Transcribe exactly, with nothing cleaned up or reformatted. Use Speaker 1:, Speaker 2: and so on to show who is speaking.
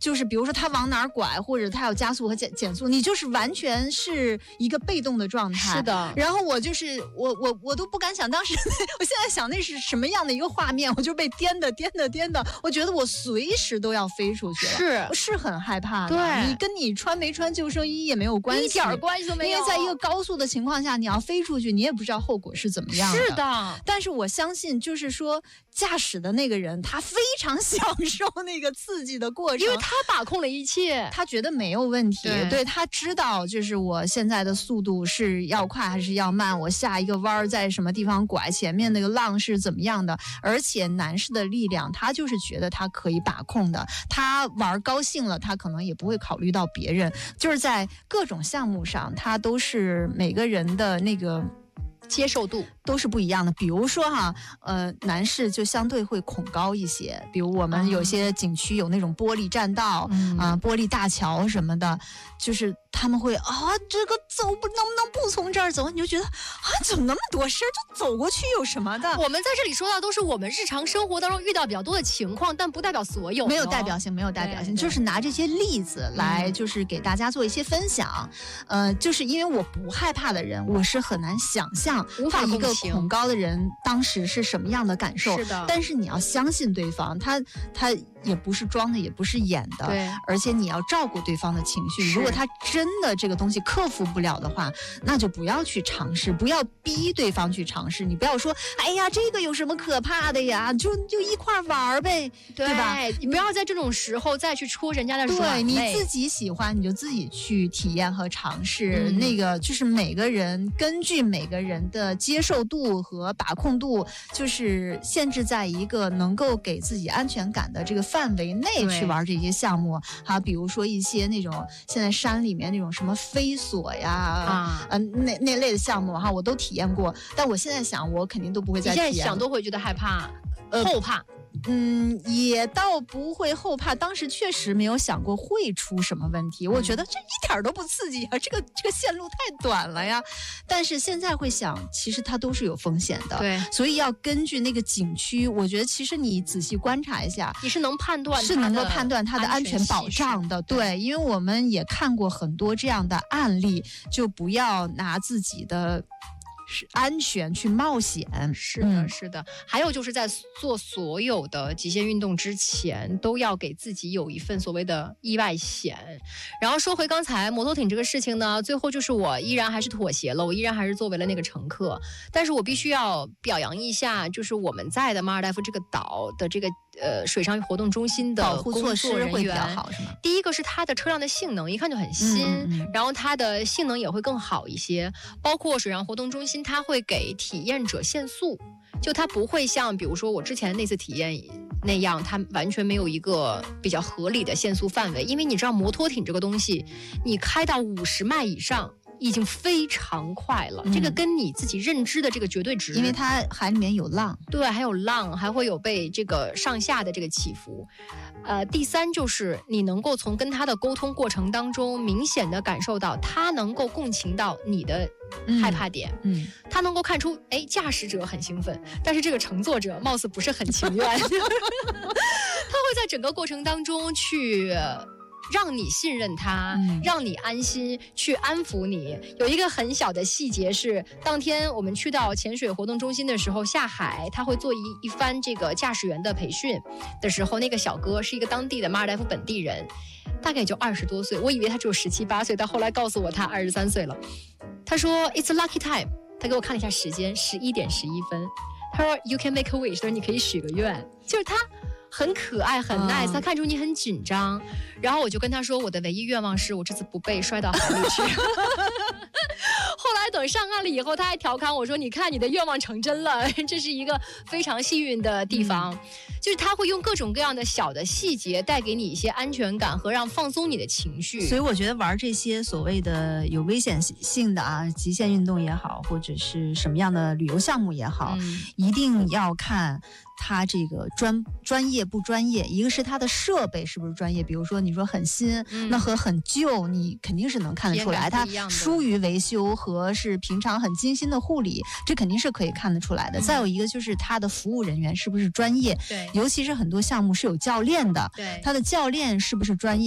Speaker 1: 就是比如说他往哪儿拐，或者他要加速和减减速，你就是完全是一个被动的状态。
Speaker 2: 是的。
Speaker 1: 然后我就是我我我都不敢想，当时我现在想那是什么样的一个画面，我就被颠的颠的颠的，我觉得我随时都要飞出去了，
Speaker 2: 是
Speaker 1: 我是很害怕的。
Speaker 2: 对，
Speaker 1: 你跟你穿没穿救生衣也没有关系，
Speaker 2: 一点关系都没有。
Speaker 1: 因为在一个高速的情况下，你要飞出去，你也不知道后果是怎么样的。
Speaker 2: 是的。
Speaker 1: 但是我相信，就是说驾驶的那个人，他非常享受那个刺激的过程，
Speaker 2: 因为他把控了一切，
Speaker 1: 他觉得没有问题。
Speaker 2: 对，
Speaker 1: 对，他知道就是我现在的速度是要快还是要慢，我下一个弯在什么地方拐，前面那个浪是怎么样的。而且男士的力量，他就是觉得他可以把控的，他玩高兴了，他可能也不会考虑到别人。就是在各种项目上，他都是每个人的那个
Speaker 2: 接受度
Speaker 1: 都是不一样的。比如说哈，呃，男士就相对会恐高一些，比如我们有些景区有那种玻璃栈道啊、
Speaker 2: 嗯
Speaker 1: 呃、玻璃大桥什么的，就是他们会啊，这个走不能不能不从这儿走，你就觉得啊，怎么那么多事儿，就走过去有什么的？
Speaker 2: 我们在这里说到都是我们日常生活当中遇到比较多的情况，但不代表所有，
Speaker 1: 没有代表性，没有代表性，就是拿这些例子来，就是给大家做一些分享。嗯、呃，就是因为我不害怕的人，我是很难想象他一个恐高的人当时是什么样的感受。
Speaker 2: 是的，
Speaker 1: 但是你要相信对方，他他也不是装的，也不是演的，
Speaker 2: 对，
Speaker 1: 而且你要照顾对方的情绪。如果他真的这个东西克服不了的话，那就不要去尝试，不要逼对方去尝试。你不要说，哎呀，这个有什么可怕的呀？就就一块玩呗， 对, 对吧？
Speaker 2: 你不要在这种时候再去戳人家的软
Speaker 1: 肋。对，你自己喜欢，你就自己去体验和尝试。
Speaker 2: 嗯、
Speaker 1: 那个就是每个人根据每个人的接受度和把控度，就是限制在一个能够给自己安全感的这个范围内去玩这些项目。哈，比如说一些那种现在山里面那种什么飞索呀，啊，呃、那那类的项目哈，我都体验过。但我现在想，我肯定都不会再体验。
Speaker 2: 你现在想都会觉得害怕、呃、后怕。
Speaker 1: 嗯，也倒不会后怕，当时确实没有想过会出什么问题。我觉得这一点都不刺激啊，这个这个线路太短了呀。但是现在会想，其实它都是有风险的，
Speaker 2: 对，
Speaker 1: 所以要根据那个景区，我觉得其实你仔细观察一下，
Speaker 2: 你是能判断
Speaker 1: 是能够判断它的安全保障的。对，因为我们也看过很多这样的案例，就不要拿自己的是安全去冒险。
Speaker 2: 是的、嗯、是的。还有就是在做所有的极限运动之前，都要给自己有一份所谓的意外险。然后说回刚才摩托艇这个事情呢，最后就是我依然还是妥协了，我依然还是作为了那个乘客。但是我必须要表扬一下，就是我们在的马尔代夫这个岛的这个呃水上活动中心的
Speaker 1: 保护措施会比较好，是吗？
Speaker 2: 第一个是它的车辆的性能一看就很新、嗯嗯、然后它的性能也会更好一些，包括水上活动中心它会给体验者限速，就它不会像比如说我之前那次体验那样，它完全没有一个比较合理的限速范围。因为你知道摩托艇这个东西，你开到五十迈以上已经非常快了、嗯、这个跟你自己认知的这个绝对值，
Speaker 1: 因为它海里面有浪，
Speaker 2: 对，还有浪，还会有被这个上下的这个起伏。呃，第三就是你能够从跟他的沟通过程当中明显的感受到他能够共情到你的害怕点，
Speaker 1: 嗯，嗯
Speaker 2: 他能够看出，哎，驾驶者很兴奋，但是这个乘坐者貌似不是很情愿，他会在整个过程当中去让你信任他、嗯、让你安心，去安抚你。有一个很小的细节是，当天我们去到潜水活动中心的时候，下海他会做一一番这个驾驶员的培训的时候，那个小哥是一个当地的马尔代夫本地人，大概也就二十多岁，我以为他只有十七八岁，但后来告诉我他二十三岁了。他说 It's a lucky time， 他给我看了一下时间，十一点十一分。他说 You can make a wish， 他说你可以许个愿，就是他很可爱很 nice、嗯、他看出你很紧张，然后我就跟他说我的唯一愿望是我这次不被摔到海里去后来等上岸了以后，他还调侃我说你看你的愿望成真了，这是一个非常幸运的地方、嗯、就是他会用各种各样的小的细节带给你一些安全感和让放松你的情绪。
Speaker 1: 所以我觉得玩这些所谓的有危险性的啊，极限运动也好，或者是什么样的旅游项目也好、嗯、一定要看他这个专专业不专业。一个是他的设备是不是专业，比如说你说很新、嗯、那和很旧你肯定是能看得出来，他疏于维修和是平常很精心的护理，这肯定是可以看得出来的、嗯、再有一个就是他的服务人员是不是专业。
Speaker 2: 对，
Speaker 1: 尤其是很多项目是有教练的，
Speaker 2: 对，
Speaker 1: 他的教练是不是专业？